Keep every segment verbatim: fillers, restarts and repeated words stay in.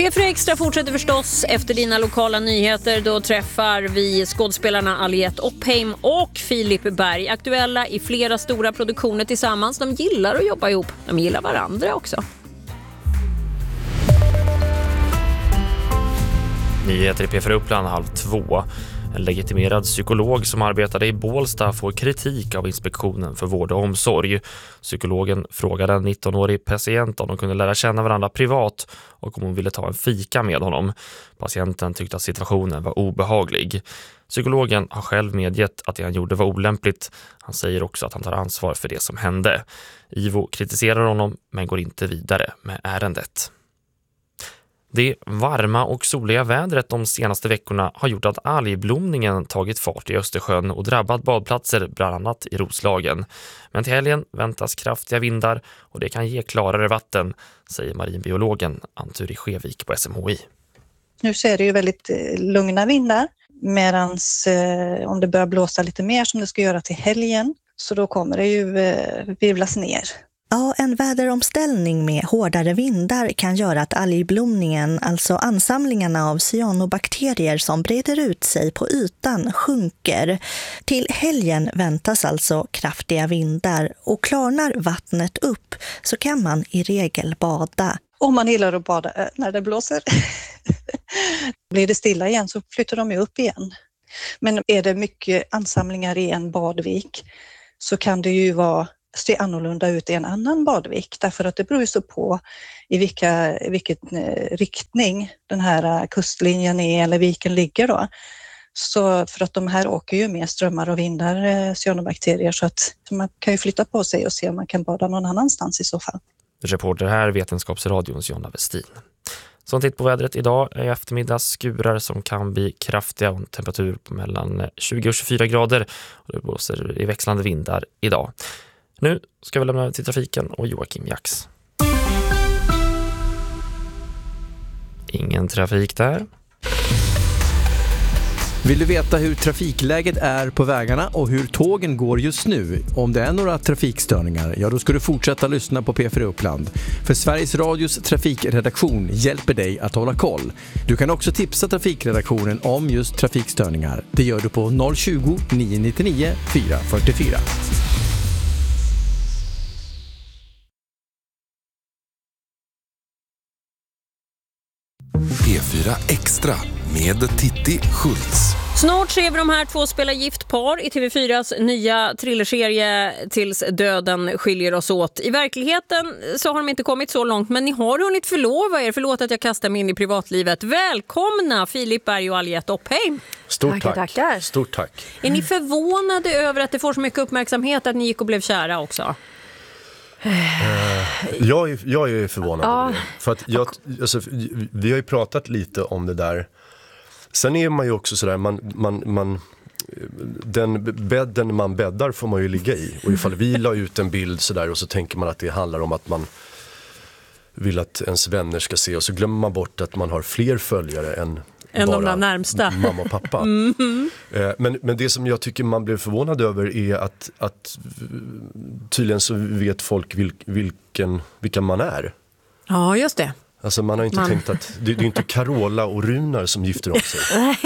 P fyra Extra fortsätter förstås efter dina lokala nyheter. Då träffar vi skådespelarna Aliette Oppheim och Filip Berg, aktuella i flera stora produktioner tillsammans. De gillar att jobba ihop, de gillar varandra också. Nyheter i P fyra Uppland halv två. En legitimerad psykolog som arbetade i Bålsta får kritik av Inspektionen för vård och omsorg. Psykologen frågade en nittonårig patient om de kunde lära känna varandra privat och om hon ville ta en fika med honom. Patienten tyckte att situationen var obehaglig. Psykologen har själv medgett att det han gjorde var olämpligt. Han säger också att han tar ansvar för det som hände. Ivo kritiserar honom men går inte vidare med ärendet. Det varma och soliga vädret de senaste veckorna har gjort att algblomningen tagit fart i Östersjön och drabbat badplatser bland annat i Roslagen. Men till helgen väntas kraftiga vindar och det kan ge klarare vatten, säger marinbiologen Anturi Skevik på S M H I. Nu ser det ju väldigt lugna vindar, medan eh, om det börjar blåsa lite mer som det ska göra till helgen, så då kommer det ju eh, virvlas ner. Ja, en väderomställning med hårdare vindar kan göra att algblomningen, alltså ansamlingarna av cyanobakterier som breder ut sig på ytan, sjunker. Till helgen väntas alltså kraftiga vindar och klarnar vattnet upp så kan man i regel bada. Om man gillar att bada när det blåser. Blir det stilla igen så flyttar de ju upp igen. Men är det mycket ansamlingar i en badvik så kan det ju vara se annorlunda ut i en annan badvik, därför att det beror ju så på i vilka, vilken riktning den här kustlinjen är eller viken ligger då. Så för att de här åker ju med strömmar och vindar, cyanobakterier, så att man kan ju flytta på sig och se om man kan bada någon annanstans i så fall. Reporter här, Vetenskapsradions Jonna Westin. Som titt på vädret idag är eftermiddags skurar som kan bli kraftiga och en temperatur på mellan tjugo och tjugofyra grader och det blåser i växlande vindar idag. Nu ska vi lämna till trafiken och Joakim Jax. Ingen trafik där. Vill du veta hur trafikläget är på vägarna och hur tågen går just nu? Om det är några trafikstörningar, ja då ska du fortsätta lyssna på P fyra Uppland. För Sveriges Radios trafikredaktion hjälper dig att hålla koll. Du kan också tipsa trafikredaktionen om just trafikstörningar. Det gör du på noll tjugo, nio nittionio, fyra fyrtiofyra. P fyra Extra med Titti Schultz. Snart ser vi de här två spela giftpar i T V fyras nya thrillerserie Tills döden skiljer oss åt. I verkligheten så har de inte kommit så långt, men ni har hunnit förlova er. Förlåt att jag kastar mig in i privatlivet. Välkomna Filip Berg och Aliette Oppheim. Stort tack. tack. Tackar. Stort tack. Är ni förvånade över att det får så mycket uppmärksamhet att ni gick och blev kära också? Uh, jag, är, jag är förvånad ja. över det. För att jag, alltså, vi har ju pratat lite om det där. Sen är man ju också sådär, man, man, man, den bädden man bäddar får man ju ligga i. Och ifall vi la ut en bild sådär och så tänker man att det handlar om att man vill att ens vänner ska se, och så glömmer man bort att man har fler följare än En bara av de närmsta. mamma och pappa. Mm-hmm. Men, men det som jag tycker man blev förvånad över är att, att tydligen så vet folk vil, vilken, vilka man är. Ja, just det. Alltså man har inte man. tänkt att det, det är inte Carola och Runar som gifter om sig.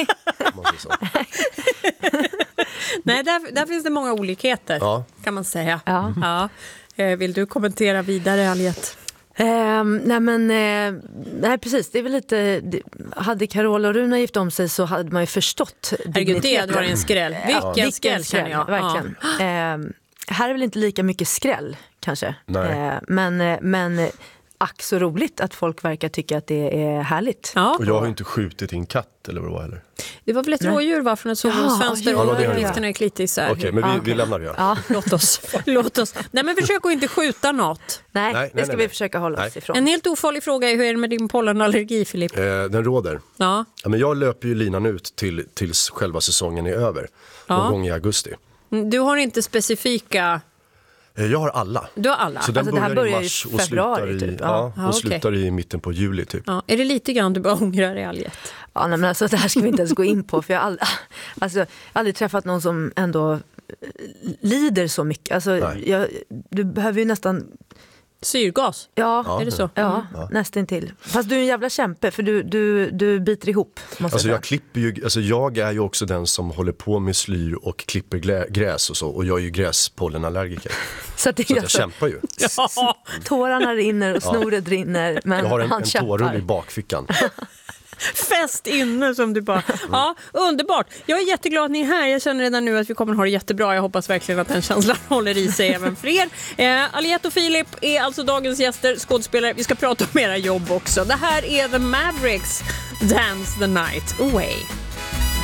Nej, där, där finns det många olikheter, ja. Kan man säga. Ja. Ja. Vill du kommentera vidare, Aliette? Eh, nej men eh, nej precis, det är väl lite det, hade Carola och Runa gift om sig så hade man ju förstått. Herregud, det var en skräll. Vilken ja. skräll, skräll jag. Verkligen. Ja. Eh, här är väl inte lika mycket skräll kanske. Nej. Eh, men men ack så roligt att folk verkar tycka att det är härligt. Ja. Och jag har ju inte skjutit in katt eller vad det var heller. Det var väl ett rådjur va, från ett sovrumsfönster ja, och ja, gifterna är lite isär. Okej, men vi, ja, vi lämnar det. Ja. Ja. Låt oss. Låt oss. Nej, men försök att inte skjuta något. Nej, nej det ska nej, vi nej. försöka hålla nej. oss ifrån. En helt ofarlig fråga är hur är det med din pollenallergi, Filip? Eh, den råder. Ja. Ja, men jag löper ju linan ut till, tills själva säsongen är över. Någon ja. gång i augusti. Du har inte specifika... Jag har alla. Du har alla. Så den alltså, börjar, det här börjar i mars i februari, och slutar i, typ. ja. Ja. och Ja, slutar okay. i mitten på juli typ. Ja. Är det lite grann du bara ångrar dig, Aliette? Ja, nej, men alltså det här ska vi inte ens gå in på, för jag har aldrig, alltså, jag har aldrig träffat någon som ändå lider så mycket. Alltså, jag, du behöver ju nästan Syrgas? Ja, Ja, är det så? ja, Ja. nästan till. Fast du är en jävla kämpe för du, du, du biter ihop. Måste Alltså jag jag klipper ju, alltså jag är ju också den som håller på med slyr och klipper glä, gräs och så. Och jag är ju gräspollenallergiker. så att det Så är att jag alltså, kämpar ju. Ja. tårarna rinner och snoret rinner. Men Jag har en, han en kämpar. tårull i bakfickan. Fäst inne som du bara... Ja, underbart. Jag är jätteglad att ni är här. Jag känner redan nu att vi kommer att ha det jättebra. Jag hoppas verkligen att den känslan håller i sig även för er. Eh, Aliette och Filip är alltså dagens gäster, skådespelare. Vi ska prata om era jobb också. Det här är The Mavericks, Dance the Night Away.